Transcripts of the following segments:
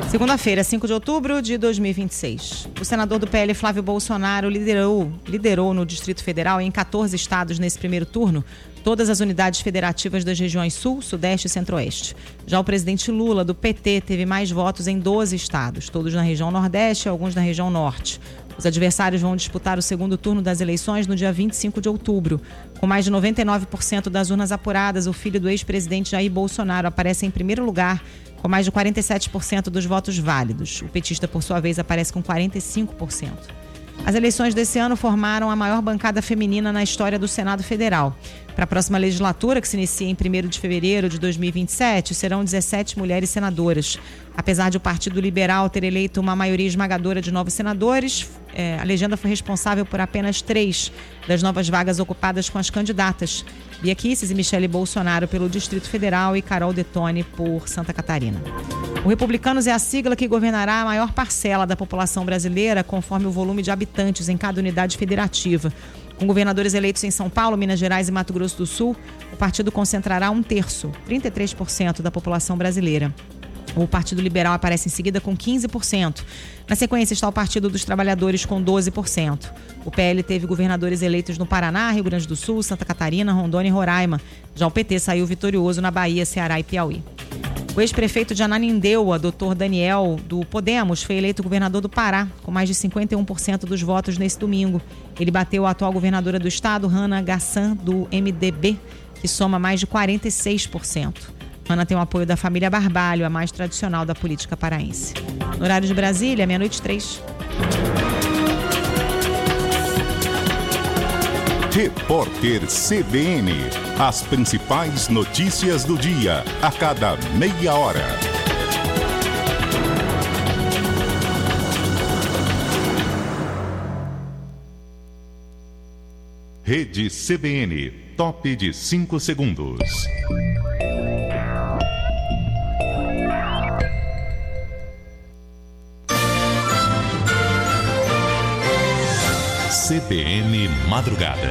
Segunda-feira, 5 de outubro de 2026. O senador do PL, Flávio Bolsonaro, liderou no Distrito Federal em 14 estados nesse primeiro turno todas as unidades federativas das regiões Sul, Sudeste e Centro-Oeste. Já o presidente Lula, do PT, teve mais votos em 12 estados, todos na região Nordeste e alguns na região Norte. Os adversários vão disputar o segundo turno das eleições no dia 25 de outubro. Com mais de 99% das urnas apuradas, o filho do ex-presidente Jair Bolsonaro aparece em primeiro lugar, com mais de 47% dos votos válidos. O petista, por sua vez, aparece com 45%. As eleições desse ano formaram a maior bancada feminina na história do Senado Federal. Para a próxima legislatura, que se inicia em 1º de fevereiro de 2027, serão 17 mulheres senadoras. Apesar de o Partido Liberal ter eleito uma maioria esmagadora de 9 senadores, a legenda foi responsável por apenas 3 das novas vagas ocupadas com as candidatas: Bia Kicis e Michele Bolsonaro pelo Distrito Federal e Carol Detone por Santa Catarina. O Republicanos é a sigla que governará a maior parcela da população brasileira conforme o volume de habitantes em cada unidade federativa. Com governadores eleitos em São Paulo, Minas Gerais e Mato Grosso do Sul, o partido concentrará 1/3, 33% da população brasileira. O Partido Liberal aparece em seguida com 15%. Na sequência está o Partido dos Trabalhadores com 12%. O PL teve governadores eleitos no Paraná, Rio Grande do Sul, Santa Catarina, Rondônia e Roraima. Já o PT saiu vitorioso na Bahia, Ceará e Piauí. O ex-prefeito de Ananindeua, Dr. Daniel, do Podemos, foi eleito governador do Pará, com mais de 51% dos votos nesse domingo. Ele bateu a atual governadora do estado, Hanna Gassan, do MDB, que soma mais de 46%. Hanna tem o apoio da família Barbalho, a mais tradicional da política paraense. No horário de Brasília, 12:03. Repórter CBN. As principais notícias do dia, a cada meia hora. Rede CBN, top de 5 segundos. CBN Madrugada.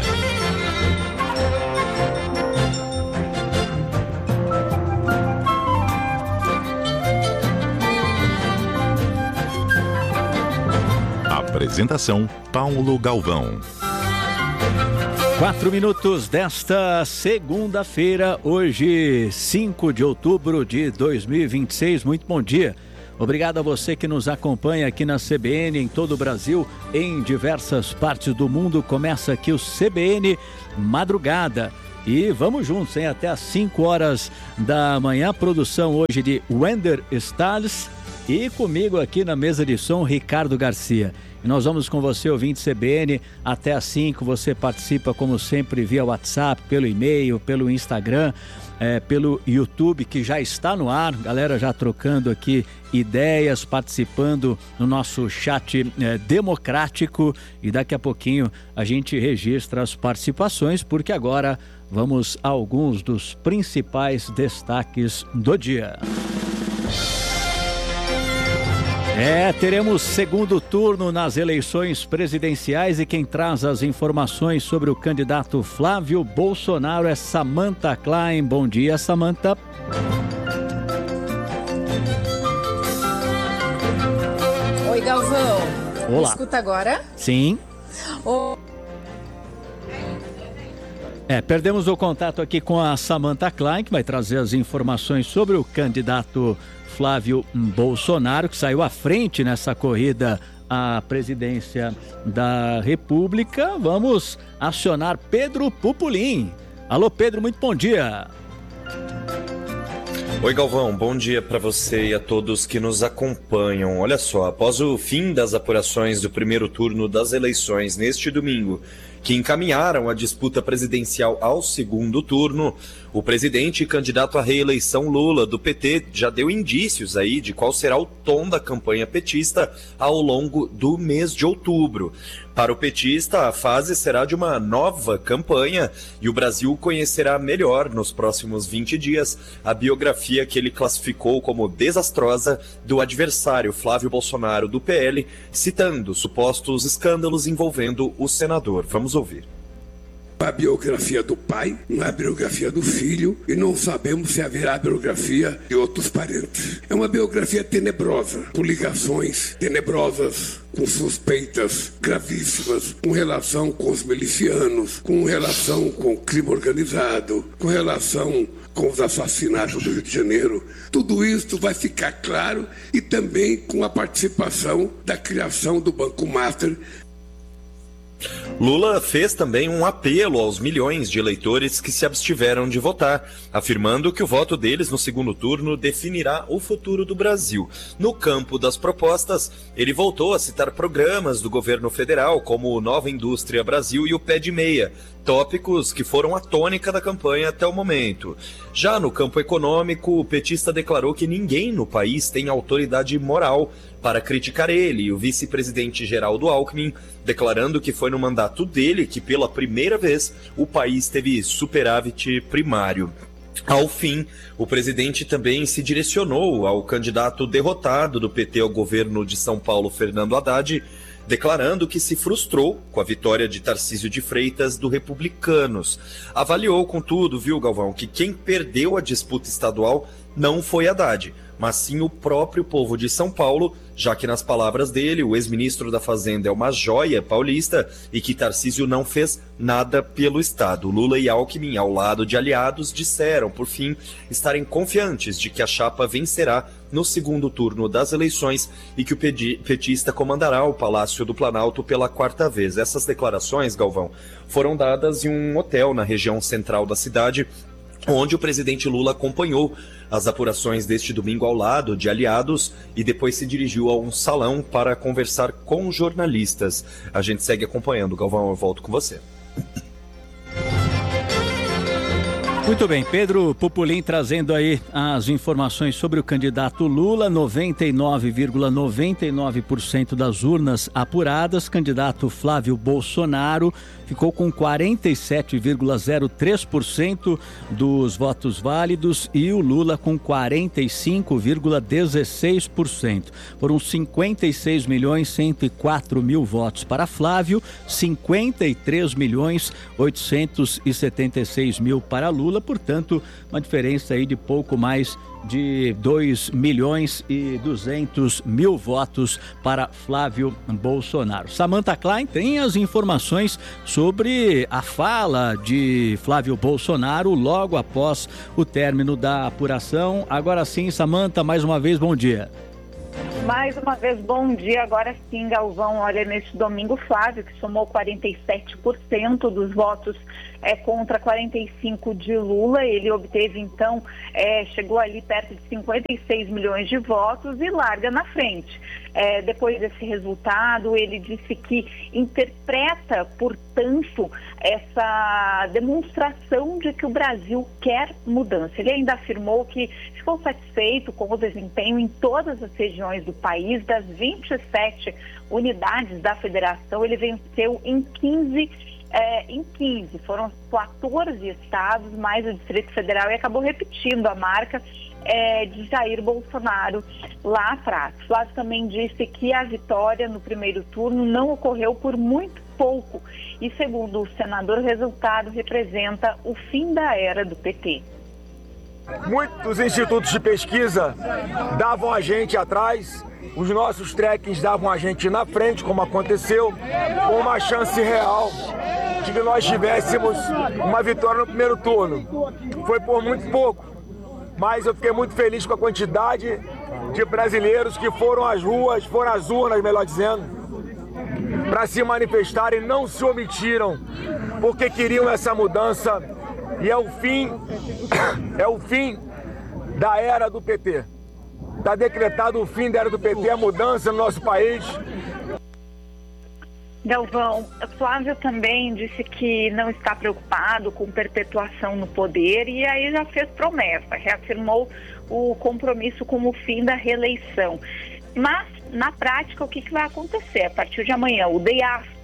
Apresentação: Paulo Galvão. 4 minutos desta segunda-feira, hoje 5 de outubro de 2026. Muito bom dia. Obrigado a você que nos acompanha aqui na CBN, em todo o Brasil, em diversas partes do mundo. Começa aqui o CBN Madrugada. E vamos juntos, hein? Até às 5 horas da manhã. Produção hoje de Wender Stales e comigo aqui na mesa de som, Ricardo Garcia. E nós vamos com você, ouvinte CBN, até às 5. Você participa, como sempre, via WhatsApp, pelo e-mail, pelo Instagram, pelo YouTube, que já está no ar. Galera já trocando aqui ideias, participando no nosso chat democrático. E daqui a pouquinho a gente registra as participações, porque agora vamos a alguns dos principais destaques do dia. Teremos segundo turno nas eleições presidenciais e quem traz as informações sobre o candidato Flávio Bolsonaro é Samantha Klein. Bom dia, Samantha. Oi, Galvão. Olá. Me escuta agora? Sim. Perdemos o contato aqui com a Samantha Klein, que vai trazer as informações sobre o candidato Flávio Bolsonaro, que saiu à frente nessa corrida à presidência da República. Vamos acionar Pedro Pupolin. Alô, Pedro, muito bom dia. Oi, Galvão, bom dia para você e a todos que nos acompanham. Olha só, após o fim das apurações do primeiro turno das eleições neste domingo, que encaminharam a disputa presidencial ao segundo turno, o presidente e candidato à reeleição Lula, do PT, já deu indícios aí de qual será o tom da campanha petista ao longo do mês de outubro. Para o petista, a fase será de uma nova campanha e o Brasil conhecerá melhor, nos próximos 20 dias, a biografia que ele classificou como desastrosa do adversário Flávio Bolsonaro, do PL, citando supostos escândalos envolvendo o senador. Vamos ouvir. A biografia do pai, não é a biografia do filho, e não sabemos se haverá a biografia de outros parentes. É uma biografia tenebrosa, com ligações tenebrosas, com suspeitas gravíssimas, com relação com os milicianos, com relação com o crime organizado, com relação com os assassinatos do Rio de Janeiro. Tudo isso vai ficar claro, e também com a participação da criação do Banco Master. Lula fez também um apelo aos milhões de eleitores que se abstiveram de votar, afirmando que o voto deles no segundo turno definirá o futuro do Brasil. No campo das propostas, ele voltou a citar programas do governo federal, como o Nova Indústria Brasil e o Pé de Meia, tópicos que foram a tônica da campanha até o momento. Já no campo econômico, o petista declarou que ninguém no país tem autoridade moral para criticar ele, e o vice-presidente Geraldo Alckmin declarando que foi no mandato dele que pela primeira vez o país teve superávit primário. Ao fim, o presidente também se direcionou ao candidato derrotado do PT ao governo de São Paulo, Fernando Haddad, declarando que se frustrou com a vitória de Tarcísio de Freitas do Republicanos. Avaliou, contudo, viu, Galvão, que quem perdeu a disputa estadual não foi Haddad, mas sim o próprio povo de São Paulo, já que, nas palavras dele, o ex-ministro da Fazenda é uma joia paulista e que Tarcísio não fez nada pelo Estado. Lula e Alckmin, ao lado de aliados, disseram, por fim, estarem confiantes de que a chapa vencerá no segundo turno das eleições e que o petista comandará o Palácio do Planalto pela quarta vez. Essas declarações, Galvão, foram dadas em um hotel na região central da cidade, onde o presidente Lula acompanhou as apurações deste domingo ao lado de aliados e depois se dirigiu a um salão para conversar com jornalistas. A gente segue acompanhando. Galvão, eu volto com você. Muito bem, Pedro Pupolin trazendo aí as informações sobre o candidato Lula, 99,99% das urnas apuradas. Candidato Flávio Bolsonaro ficou com 47,03% dos votos válidos e o Lula com 45,16%. Foram 56.104.000 votos para Flávio, 53.876.000 para Lula. Portanto, uma diferença aí de pouco mais de 2.200.000 votos para Flávio Bolsonaro. Samantha Klein tem as informações sobre a fala de Flávio Bolsonaro logo após o término da apuração. Agora sim, Samantha, mais uma vez, bom dia. Mais uma vez, bom dia. Agora sim, Galvão, olha, neste domingo, Flávio, que somou 47% dos votos contra 45% de Lula, ele obteve, então, chegou ali perto de 56 milhões de votos e larga na frente. Depois desse resultado, ele disse que interpreta, portanto, essa demonstração de que o Brasil quer mudança. Ele ainda afirmou que ficou satisfeito com o desempenho em todas as regiões do país. Das 27 unidades da federação, ele venceu em 15. Foram 14 estados, mais o Distrito Federal, e acabou repetindo a marca de Jair Bolsonaro lá atrás. Flávio também disse que a vitória no primeiro turno não ocorreu por muito pouco e, segundo o senador, o resultado representa o fim da era do PT. Muitos institutos de pesquisa davam a gente atrás, os nossos trackings davam a gente na frente, como aconteceu, com uma chance real de que nós tivéssemos uma vitória no primeiro turno. Foi por muito pouco, mas eu fiquei muito feliz com a quantidade de brasileiros que foram às ruas, foram às urnas, melhor dizendo, para se manifestarem, não se omitiram, porque queriam essa mudança. E é o fim da era do PT. Está decretado o fim da era do PT, a mudança no nosso país. Galvão, Flávio também disse que não está preocupado com perpetuação no poder e aí já fez promessa, reafirmou o compromisso com o fim da reeleição. Mas, na prática, o que vai acontecer? A partir de amanhã, o day after,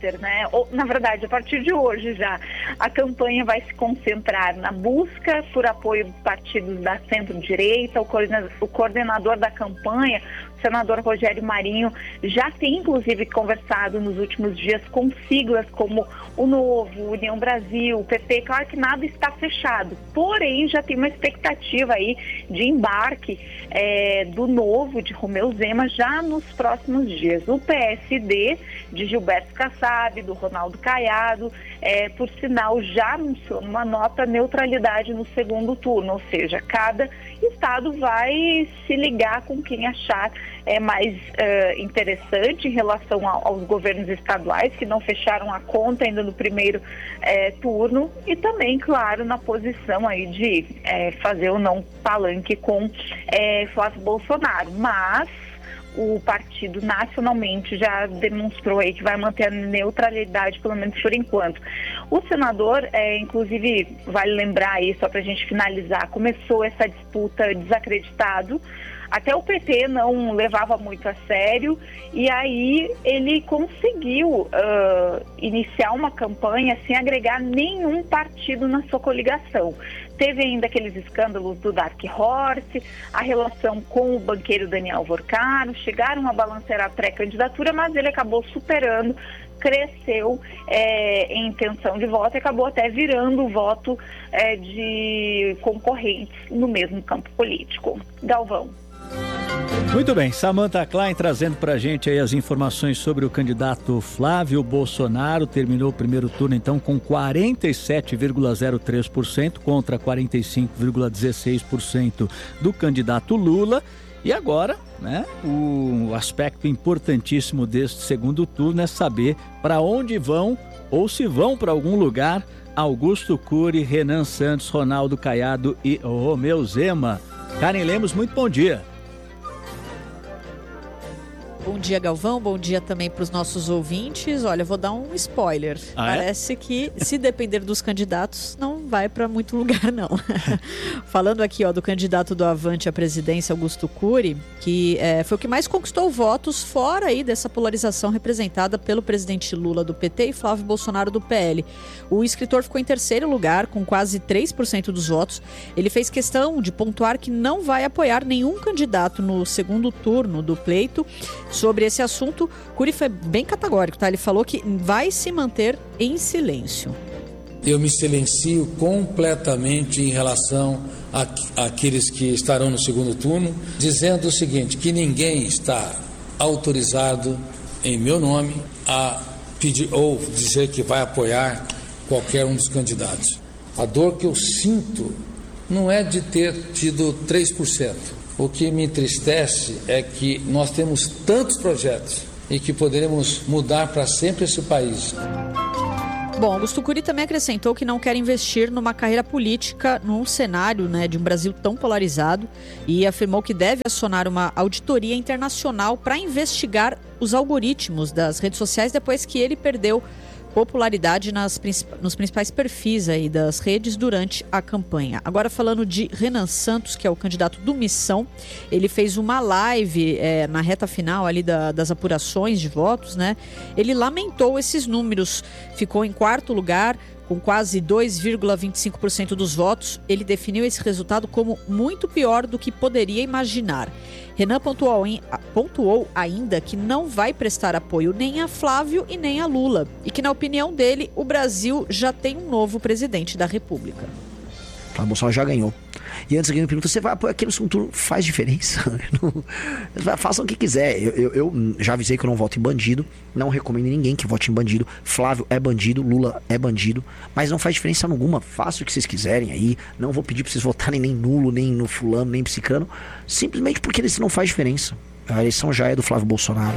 caráter, né? Ou, na verdade, a partir de hoje já, a campanha vai se concentrar na busca por apoio dos partidos da centro-direita. O coordenador da campanha, o senador Rogério Marinho, já tem inclusive conversado nos últimos dias com siglas como o Novo, União Brasil, o PP. Claro que nada está fechado, porém já tem uma expectativa aí de embarque do Novo, de Romeu Zema, já nos próximos dias. O PSD de Gilberto Kassab, do Ronaldo Caiado, por sinal, já anunciou numa nota neutralidade no segundo turno, ou seja, cada estado vai se ligar com quem achar mais interessante em relação aos governos estaduais, que não fecharam a conta ainda no primeiro turno, e também, claro, na posição aí de fazer ou não palanque com Flávio Bolsonaro. Mas o partido nacionalmente já demonstrou aí que vai manter a neutralidade, pelo menos por enquanto. O senador, inclusive, vale lembrar aí, só para a gente finalizar, começou essa disputa desacreditado. Até o PT não levava muito a sério, e aí ele conseguiu iniciar uma campanha sem agregar nenhum partido na sua coligação. Teve ainda aqueles escândalos do Dark Horse, a relação com o banqueiro Daniel Vorcaro, chegaram a balancear a pré-candidatura, mas ele acabou superando, cresceu em intenção de voto e acabou até virando o voto de concorrentes no mesmo campo político. Galvão. Muito bem, Samantha Klein trazendo pra gente aí as informações sobre o candidato Flávio Bolsonaro. Terminou o primeiro turno então com 47,03% contra 45,16% do candidato Lula. E agora, né, o aspecto importantíssimo deste segundo turno é saber para onde vão ou se vão para algum lugar Augusto Cury, Renan Santos, Ronaldo Caiado e Romeu Zema. Karen Lemos, muito bom dia. Bom dia, Galvão. Bom dia também para os nossos ouvintes. Olha, eu vou dar um spoiler. Parece que, se depender dos candidatos, não vai para muito lugar, não. Falando aqui, do candidato do Avante à presidência, Augusto Cury, que foi o que mais conquistou votos fora aí dessa polarização representada pelo presidente Lula do PT e Flávio Bolsonaro do PL. O escritor ficou em terceiro lugar, com quase 3% dos votos. Ele fez questão de pontuar que não vai apoiar nenhum candidato no segundo turno do pleito. Sobre esse assunto, Cury foi bem categórico, tá? Ele falou que vai se manter em silêncio. Eu me silencio completamente em relação àqueles que estarão no segundo turno, dizendo o seguinte, que ninguém está autorizado, em meu nome, a pedir ou dizer que vai apoiar qualquer um dos candidatos. A dor que eu sinto não é de ter tido 3%. O que me entristece é que nós temos tantos projetos e que poderemos mudar para sempre esse país. Bom, Augusto Cury também acrescentou que não quer investir numa carreira política num cenário, de um Brasil tão polarizado, e afirmou que deve acionar uma auditoria internacional para investigar os algoritmos das redes sociais depois que ele perdeu popularidade nos principais perfis aí das redes durante a campanha. Agora, falando de Renan Santos, que é o candidato do Missão, ele fez uma live na reta final ali das apurações de votos, né? Ele lamentou esses números, ficou em quarto lugar, com quase 2,25% dos votos. Ele definiu esse resultado como muito pior do que poderia imaginar. Renan pontuou ainda que não vai prestar apoio nem a Flávio e nem a Lula, e que, na opinião dele, o Brasil já tem um novo presidente da República. Flávio Bolsonaro já ganhou. E antes alguém me pergunta, você vai apoiar aquele segundo turno? Faz diferença? Façam o que quiser. Eu já avisei que eu não voto em bandido, não recomendo ninguém que vote em bandido. Flávio é bandido, Lula é bandido, mas não faz diferença alguma. Façam o que vocês quiserem aí. Não vou pedir pra vocês votarem nem nulo, nem no fulano, nem psicano, simplesmente porque eles não faz diferença. A eleição já é do Flávio Bolsonaro.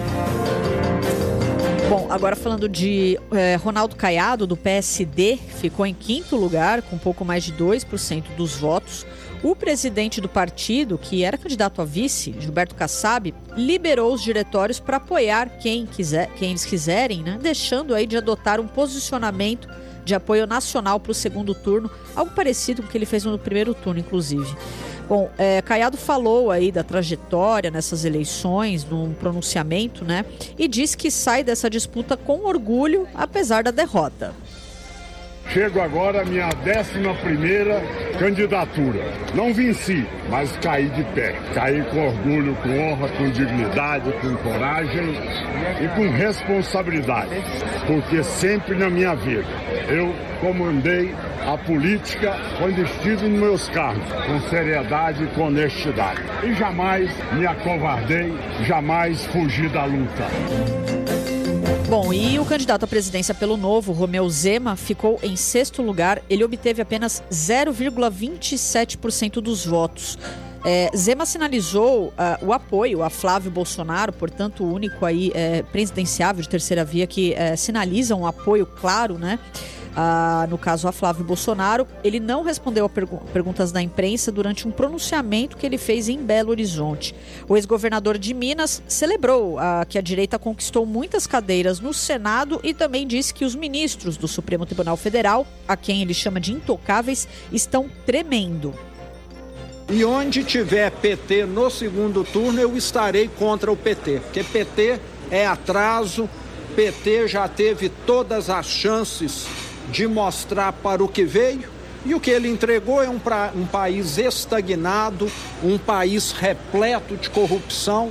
Bom, agora falando de Ronaldo Caiado, do PSD, ficou em quinto lugar, com pouco mais de 2% dos votos. O presidente do partido, que era candidato a vice, Gilberto Kassab, liberou os diretórios para apoiar quem eles quiserem, né? Deixando aí de adotar um posicionamento de apoio nacional para o segundo turno, algo parecido com o que ele fez no primeiro turno, inclusive. Bom, Caiado falou aí da trajetória nessas eleições, num pronunciamento, né? E disse que sai dessa disputa com orgulho, apesar da derrota. Chego agora à minha 11ª candidatura. Não venci, mas caí de pé. Caí com orgulho, com honra, com dignidade, com coragem e com responsabilidade. Porque sempre na minha vida eu comandei a política quando estive nos meus cargos, com seriedade e com honestidade. E jamais me acovardei, jamais fugi da luta. Bom, e o candidato à presidência pelo Novo, Romeu Zema, ficou em 6º lugar. Ele obteve apenas 0,27% dos votos. Zema sinalizou o apoio a Flávio Bolsonaro, portanto, o único aí presidenciável de terceira via que sinaliza um apoio claro, né? No caso a Flávio Bolsonaro. Ele não respondeu a perguntas da imprensa durante um pronunciamento que ele fez em Belo Horizonte. O ex-governador de Minas celebrou que a direita conquistou muitas cadeiras no Senado e também disse que os ministros do Supremo Tribunal Federal, a quem ele chama de intocáveis, estão tremendo. E onde tiver PT no segundo turno, eu estarei contra o PT, porque PT é atraso, PT já teve todas as chances de mostrar para o que veio, e o que ele entregou é um país estagnado, um país repleto de corrupção.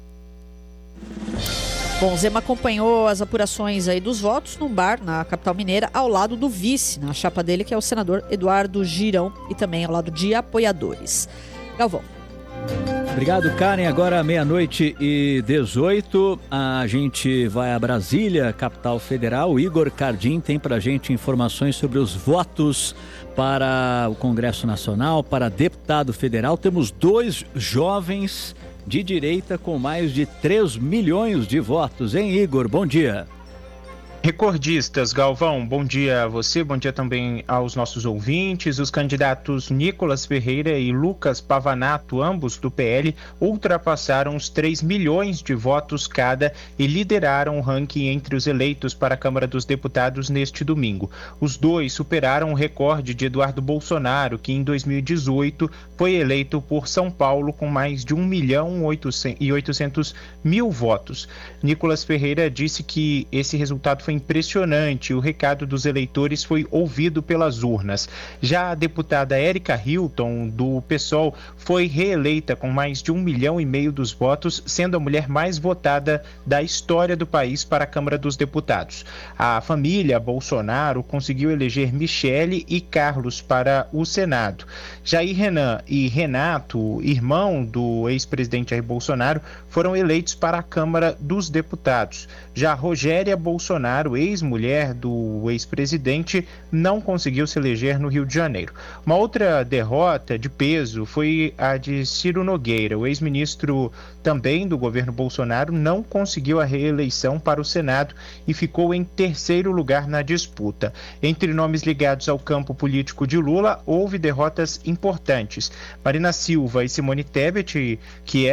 Bom, Zema acompanhou as apurações aí dos votos num bar na capital mineira, ao lado do vice, na chapa dele, que é o senador Eduardo Girão, e também ao lado de apoiadores. Galvão. Obrigado, Karen. Agora 12:18, a gente vai a Brasília, capital federal. O Igor Cardim tem pra gente informações sobre os votos para o Congresso Nacional, para deputado federal. Temos 2 jovens de direita com mais de 3 milhões de votos, hein, Igor? Bom dia. Recordistas, Galvão, bom dia a você, bom dia também aos nossos ouvintes. Os candidatos Nicolas Ferreira e Lucas Pavanato, ambos do PL, ultrapassaram os 3 milhões de votos cada e lideraram o ranking entre os eleitos para a Câmara dos Deputados neste domingo. Os dois superaram o recorde de Eduardo Bolsonaro, que em 2018 foi eleito por São Paulo com mais de 1.800.000 votos. Nicolas Ferreira disse que esse resultado foi impressionante. O recado dos eleitores foi ouvido pelas urnas. Já a deputada Érica Hilton, do PSOL, foi reeleita com mais de 1,5 milhão dos votos, sendo a mulher mais votada da história do país para a Câmara dos Deputados. A família Bolsonaro conseguiu eleger Michele e Carlos para o Senado. Jair Renan e Renato, irmão do ex-presidente Jair Bolsonaro, foram eleitos para a Câmara dos Deputados. Já Rogéria Bolsonaro, ex-mulher do ex-presidente, não conseguiu se eleger no Rio de Janeiro. Uma outra derrota de peso foi a de Ciro Nogueira. O ex-ministro também do governo Bolsonaro não conseguiu a reeleição para o Senado e ficou em 3º lugar na disputa. Entre nomes ligados ao campo político de Lula, houve derrotas importantes. Marina Silva e Simone Tebet, que